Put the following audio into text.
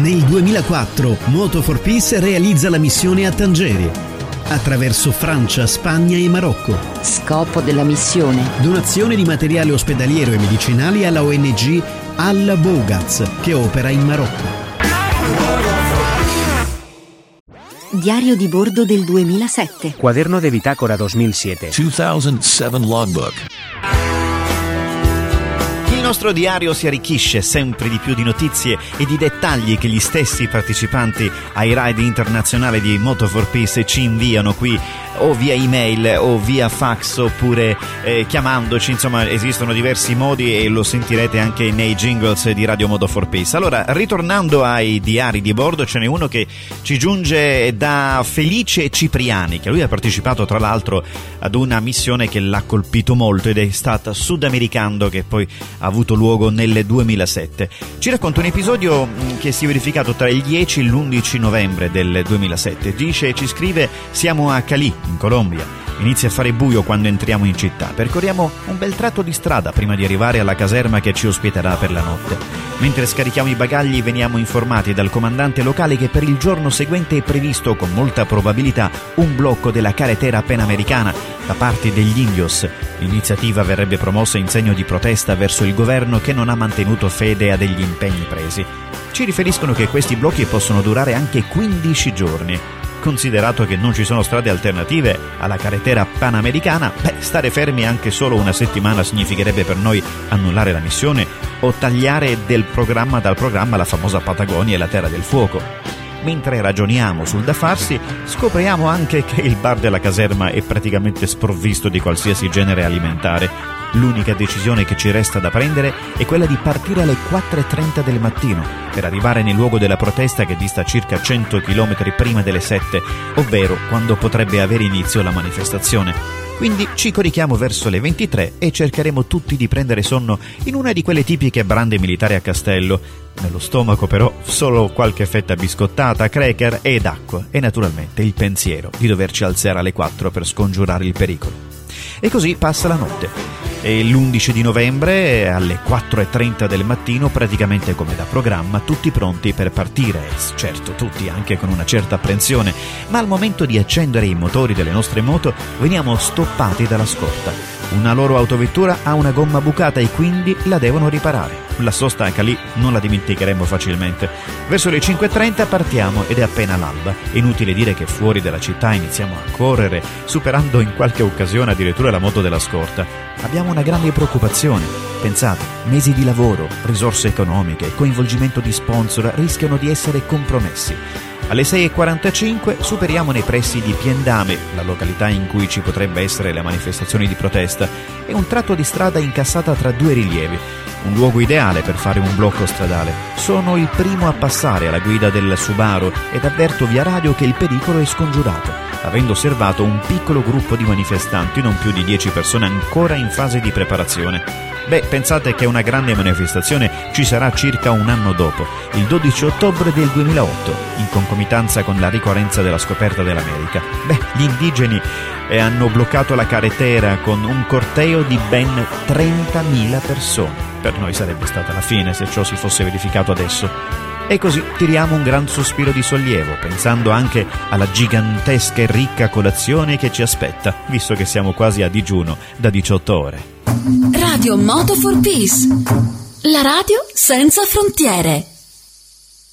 Nel 2004 Moto for Peace realizza la missione a Tangeri, attraverso Francia, Spagna e Marocco. Scopo della missione: donazione di materiale ospedaliero e medicinali alla ONG Al Bougaz, che opera in Marocco. Diario di bordo del 2007. Cuaderno de bitácora 2007. 2007 logbook. Il nostro diario si arricchisce sempre di più di notizie e di dettagli che gli stessi partecipanti ai ride internazionali di Moto for Peace ci inviano qui, o via email o via fax, oppure chiamandoci. Insomma, esistono diversi modi e lo sentirete anche nei jingles di Radio Moto for Peace. Allora, ritornando ai diari di bordo, ce n'è uno che ci giunge da Felice Cipriani, che lui ha partecipato tra l'altro ad una missione che l'ha colpito molto ed è stata Sudamericando, che poi ha avuto luogo nel 2007. Ci racconta un episodio che si è verificato tra il 10 e l'11 novembre del 2007. Dice, ci scrive: siamo a Cali, in Colombia. Inizia a fare buio quando entriamo in città. Percorriamo un bel tratto di strada prima di arrivare alla caserma che ci ospiterà per la notte. Mentre scarichiamo i bagagli veniamo informati dal comandante locale che per il giorno seguente è previsto con molta probabilità un blocco della carretera panamericana da parte degli indios. L'iniziativa verrebbe promossa in segno di protesta verso il governo che non ha mantenuto fede a degli impegni presi. Ci riferiscono che questi blocchi possono durare anche 15 giorni. Considerato che non ci sono strade alternative alla carretera panamericana, stare fermi anche solo una settimana significherebbe per noi annullare la missione o tagliare dal programma la famosa Patagonia e la Terra del Fuoco. Mentre ragioniamo sul da farsi, scopriamo anche che il bar della caserma è praticamente sprovvisto di qualsiasi genere alimentare. L'unica decisione che ci resta da prendere è quella di partire alle 4:30 del mattino per arrivare nel luogo della protesta, che dista circa 100 km prima delle 7, ovvero quando potrebbe avere inizio la manifestazione. Quindi ci corichiamo verso le 23 e cercheremo tutti di prendere sonno in una di quelle tipiche brande militari a castello. Nello stomaco però solo qualche fetta biscottata, cracker ed acqua, e naturalmente il pensiero di doverci alzare alle 4 per scongiurare il pericolo. E così passa la notte. E l'11 di novembre alle 4:30 del mattino, praticamente come da programma, tutti pronti per partire, certo tutti anche con una certa apprensione, ma al momento di accendere i motori delle nostre moto veniamo stoppati dalla scorta. Una loro autovettura ha una gomma bucata e quindi la devono riparare. La sosta a Cali non la dimenticheremo facilmente. Verso le 5:30 partiamo ed è appena l'alba. È inutile dire che fuori dalla città iniziamo a correre, superando in qualche occasione addirittura la moto della scorta. Abbiamo una grande preoccupazione. Pensate, mesi di lavoro, risorse economiche, coinvolgimento di sponsor rischiano di essere compromessi. Alle 6:45 superiamo nei pressi di Piendame, la località in cui ci potrebbe essere la manifestazione di protesta, e un tratto di strada incassata tra due rilievi. Un luogo ideale per fare un blocco stradale. Sono il primo a passare alla guida del Subaru ed avverto via radio che il pericolo è scongiurato, avendo osservato un piccolo gruppo di manifestanti, non più di 10 persone, ancora in fase di preparazione. Pensate che una grande manifestazione ci sarà circa un anno dopo, il 12 ottobre del 2008, in concomitanza con la ricorrenza della scoperta dell'America. Gli indigeni hanno bloccato la carretera con un corteo di ben 30.000 persone. Per noi sarebbe stata la fine se ciò si fosse verificato adesso. E così tiriamo un gran sospiro di sollievo, pensando anche alla gigantesca e ricca colazione che ci aspetta, visto che siamo quasi a digiuno da 18 ore. Radio Moto for Peace, la radio senza frontiere.